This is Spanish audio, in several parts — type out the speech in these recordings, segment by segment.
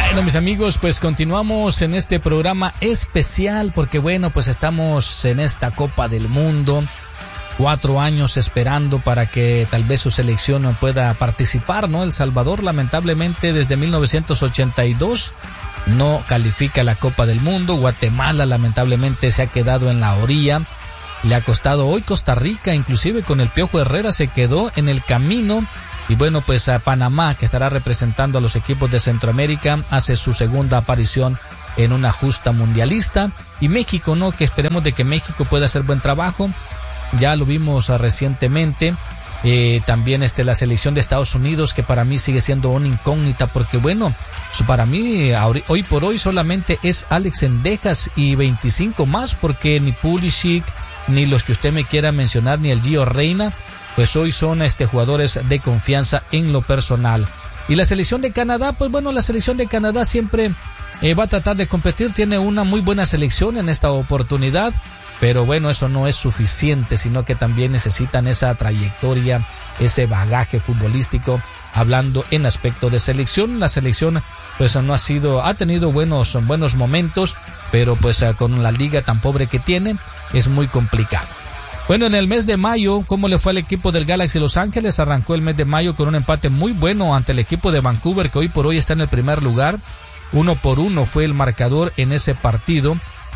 Bueno, mis amigos, pues continuamos en este programa especial porque bueno, pues estamos en esta Copa del Mundo, 4 años esperando para que tal vez su selección pueda participar, ¿no? El Salvador lamentablemente desde 1982 no califica la Copa del Mundo. Guatemala lamentablemente se ha quedado en la orilla. Le ha costado hoy Costa Rica, inclusive con el Piojo Herrera se quedó en el camino. Y bueno, pues a Panamá, que estará representando a los equipos de Centroamérica, hace su segunda aparición en una justa mundialista. Y México, ¿no? Que esperemos de que México pueda hacer buen trabajo. Ya lo vimos recientemente. También la selección de Estados Unidos, que para mí sigue siendo una incógnita, porque bueno, para mí hoy por hoy solamente es Alex Sendejas y 25 más, porque ni Pulisic, ni los que usted me quiera mencionar, ni el Gio Reyna, pues hoy son jugadores de confianza en lo personal. Y la selección de Canadá, pues bueno, la selección de Canadá siempre va a tratar de competir, tiene una muy buena selección en esta oportunidad, pero bueno, eso no es suficiente, sino que también necesitan esa trayectoria, ese bagaje futbolístico, hablando en aspecto de selección. La selección pues ha tenido buenos momentos, pero pues con la liga tan pobre que tiene, es muy complicado. Bueno, en el mes de mayo, ¿cómo le fue al equipo del Galaxy Los Ángeles? Arrancó el mes de mayo con un empate muy bueno ante el equipo de Vancouver, que hoy por hoy está en el primer lugar. 1-1 fue el marcador en ese partido.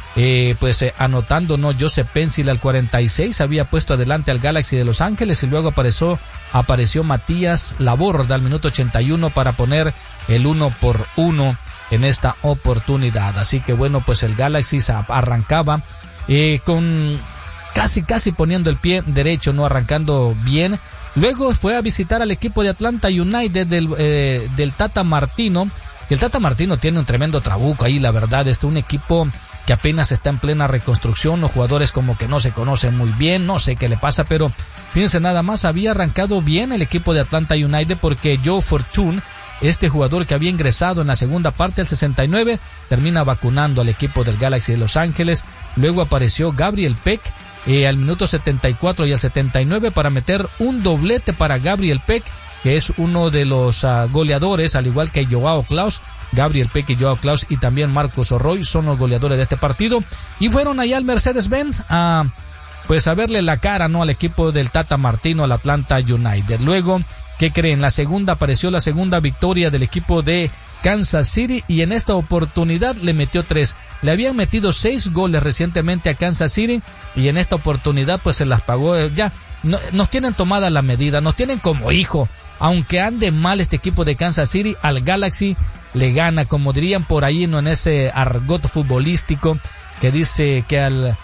Anotando, ¿no? Joseph Pencil al 46 había puesto adelante al Galaxy de Los Ángeles, y luego apareció Matías Laborda al minuto 81 para poner el 1-1 en esta oportunidad. Así que bueno, pues el Galaxy arrancaba con casi poniendo el pie derecho, no arrancando bien. Luego fue a visitar al equipo de Atlanta United del Tata Martino. Y el Tata Martino tiene un tremendo trabuco ahí, la verdad. Un equipo que apenas está en plena reconstrucción, los jugadores como que no se conocen muy bien, no sé qué le pasa, pero fíjense nada más, había arrancado bien el equipo de Atlanta United, porque Joe Fortune, jugador que había ingresado en la segunda parte al 69, termina vacunando al equipo del Galaxy de Los Ángeles. Luego apareció Gabriel Peck al minuto 74 y al 79 para meter un doblete para Gabriel Peck, que es uno de los goleadores, al igual que Joao Klaus. Gabriel Peck y Joao Klaus y también Marcos Orroy son los goleadores de este partido, y fueron allá al Mercedes-Benz a verle la cara, ¿no? Al equipo del Tata Martino, al Atlanta United. Luego, ¿qué creen? Apareció la segunda victoria del equipo de Kansas City, y en esta oportunidad le metió 3. Le habían metido 6 goles recientemente a Kansas City, y en esta oportunidad pues se las pagó. Ya nos tienen tomada la medida, nos tienen como hijo. Aunque ande mal este equipo de Kansas City, al Galaxy le gana, como dirían por ahí, ¿no? En ese argot futbolístico que dice que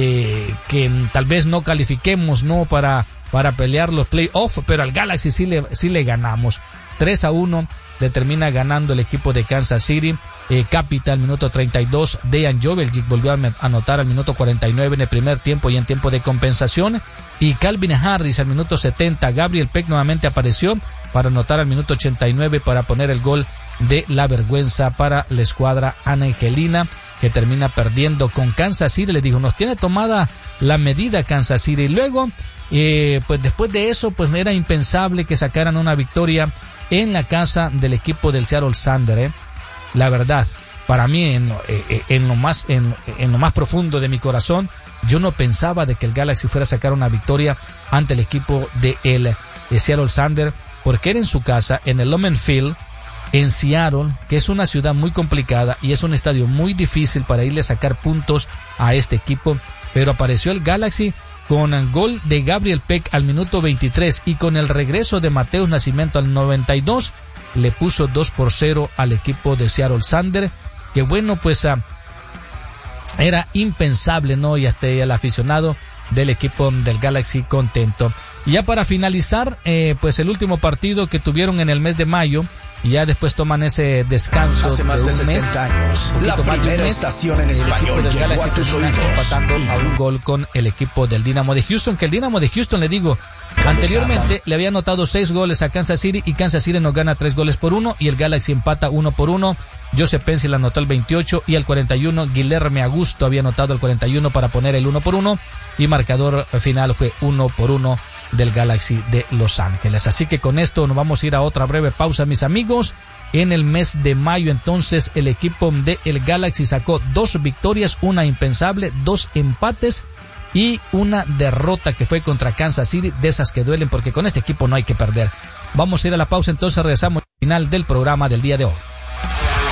que tal vez no califiquemos, ¿no? para pelear los playoffs, pero al Galaxy sí le ganamos. 3-1 le termina ganando el equipo de Kansas City. Capital, minuto 32, Dejan Joveljic volvió a anotar al minuto 49 en el primer tiempo y en tiempo de compensación. Y Calvin Harris al minuto 70. Gabriel Peck nuevamente apareció para anotar al minuto 89 para poner el gol de la vergüenza para la escuadra angelina, que termina perdiendo con Kansas City. Le dijo, nos tiene tomada la medida Kansas City. Y luego, pues después de eso, pues era impensable que sacaran una victoria en la casa del equipo del Seattle Sounders. La verdad, para mí en lo más profundo de mi corazón, yo no pensaba de que el Galaxy fuera a sacar una victoria ante el equipo de Seattle Sounders, porque era en su casa, en el Lumen Field, en Seattle, que es una ciudad muy complicada y es un estadio muy difícil para irle a sacar puntos a este equipo. Pero apareció el Galaxy con el gol de Gabriel Peck al minuto 23, y con el regreso de Mateus Nascimento al 92, le puso 2-0 al equipo de Seattle Sounders, que bueno, pues era impensable, ¿no? Y hasta el aficionado del equipo del Galaxy contento. Y ya para finalizar, pues el último partido que tuvieron en el mes de mayo, y ya después toman ese descanso. Hace más de 60 años, la primera estación en español llegó a tus oídos, empatando a un gol con el equipo del Dynamo de Houston, que el Dynamo de Houston, le digo, anteriormente le había anotado 6 goles a Kansas City, y Kansas City nos gana 3-1, y el Galaxy empata 1-1. Joseph Pencil anotó el 28, y al 41 Guilherme Augusto había anotado el 41 para poner el 1-1, y marcador final fue 1-1 del Galaxy de Los Ángeles. Así que con esto nos vamos a ir a otra breve pausa, mis amigos, en el mes de mayo. Entonces el equipo de el Galaxy sacó 2 victorias, una impensable, 2 empates y una derrota que fue contra Kansas City, de esas que duelen porque con este equipo no hay que perder. Vamos a ir a la pausa, entonces regresamos al final del programa del día de hoy.